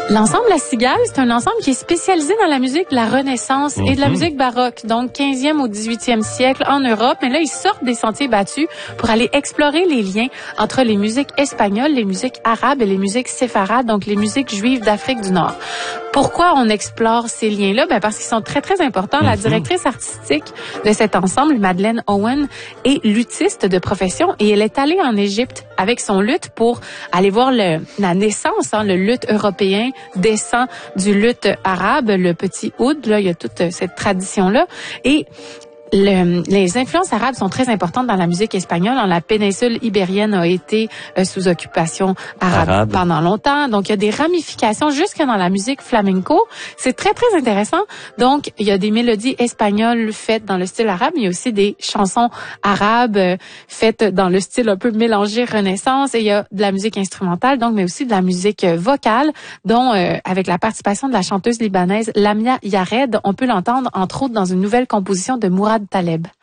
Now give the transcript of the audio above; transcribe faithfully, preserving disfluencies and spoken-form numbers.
L'ensemble La Cigale, c'est un ensemble qui est spécialisé dans la musique de la Renaissance mm-hmm. et de la musique baroque, donc quinzième au dix-huitième siècle en Europe. Mais là, ils sortent des sentiers battus pour aller explorer les liens entre les musiques espagnoles, les musiques arabes et les musiques séfarades, donc les musiques juives d'Afrique du Nord. Pourquoi on explore ces liens-là? Ben parce qu'ils sont très, très importants. Mm-hmm. La directrice artistique de cet ensemble, Madeleine Owen, est luthiste de profession et elle est allée en Égypte avec son luth pour aller voir le, la naissance, hein, le luth européen descend du luth arabe, le petit oud, là, il y a toute cette tradition-là. Et Le, les influences arabes sont très importantes dans la musique espagnole. La péninsule ibérienne a été euh, sous occupation arabe, arabe pendant longtemps. Donc, il y a des ramifications jusque dans la musique flamenco. C'est très, très intéressant. Donc, il y a des mélodies espagnoles faites dans le style arabe. Il y a aussi des chansons arabes euh, faites dans le style un peu mélangé Renaissance. Et il y a de la musique instrumentale, donc, mais aussi de la musique euh, vocale, dont, euh, avec la participation de la chanteuse libanaise Lamia Yared, on peut l'entendre, entre autres, dans une nouvelle composition de Mourad Taleb.